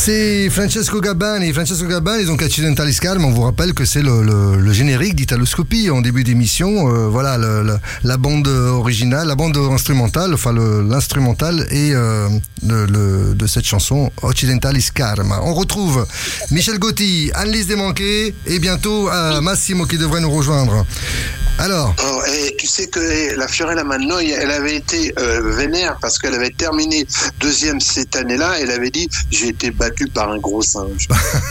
C'est Francesco Gabbani, donc Accidentalis Karma. On vous rappelle que c'est le générique d'Italoscopie en début d'émission. Voilà la bande originale, la bande instrumentale, enfin l'instrumental et de cette chanson Accidentalis Karma. On retrouve Michel Gotti, Anne-Lise Desmanqués et bientôt Massimo qui devrait nous rejoindre. Alors tu sais que la Fiorella Mannoia, elle avait été vénère parce qu'elle avait terminé deuxième cette année-là. Elle avait dit « J'ai été battue par un gros singe ».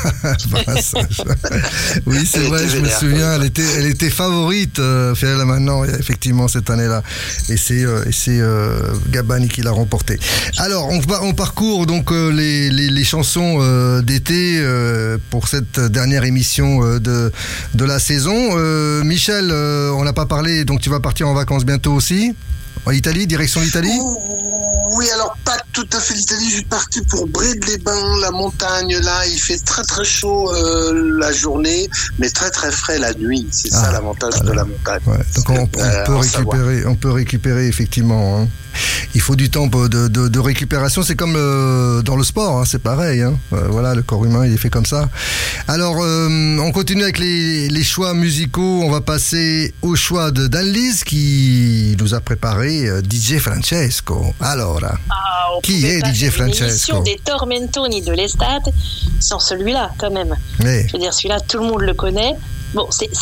Oui, c'est vrai, je me souviens. Elle était favorite, Fiorella Mannoia, effectivement, cette année-là. Et c'est Gabbani qui l'a remporté. Alors, on parcourt donc les chansons d'été pour cette dernière émission de la saison. Michel, on n'a pas parlé, donc tu vas partir en vacances bientôt aussi, en Italie, direction l'Italie? Oui, alors pas tout à fait l'Italie, je suis parti pour Bride-les-Bains, la montagne, là, il fait très très chaud la journée, mais très très frais la nuit, c'est ça l'avantage de la montagne. Ouais. Donc on peut récupérer effectivement, hein. Il faut du temps de récupération, c'est comme dans le sport, hein, c'est pareil, hein. Voilà, le corps humain il est fait comme ça. Alors on continue avec les choix musicaux, on va passer au choix d'Anne-Lise qui nous a préparé DJ Francesco. Alors, qui est DJ Francesco? L'émission des Tormentoni de l'Estate sans celui-là quand même. Oui. Je veux dire, celui-là tout le monde le connaît. Bon, c'est